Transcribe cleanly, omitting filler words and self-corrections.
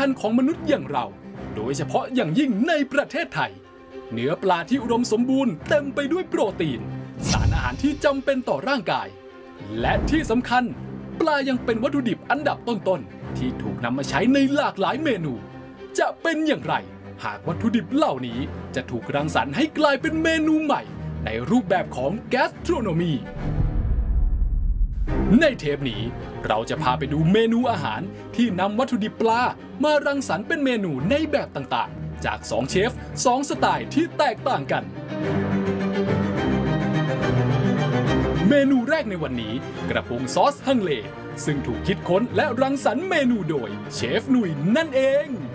คัญของมนุษย์อย่างเราโดยเฉพาะอย่างยิ่งในประเทศไทยเนื้อปลาที่อุดมสมบูรณ์เต็มไปด้วยโปรตีนสารอาหารที่จำเป็นต่อร่างกายและที่สำคัญปลายังเป็นวัตถุดิบอันดับต้นๆที่ถูกนำมาใช้ในหลากหลายเมนูจะเป็นอย่างไรหากวัตถุดิบเหล่านี้จะถูกรังสรรค์ให้กลายเป็นเมนูใหม่ในรูปแบบของ gastronomy ในเทปนี้เราจะพาไปดูเมนูอาหารที่นำวัตถุดิบปลามารังสรรค์เป็นเมนูในแบบต่างๆจาก2เชฟ2สไตล์ที่แตกต่างกันเมนูแรกในวันนี้กระพงซอสฮังเลซึ่งถูกคิดค้นและรังสรรค์เมนูโดยเชฟหนุ่ยนั่นเอง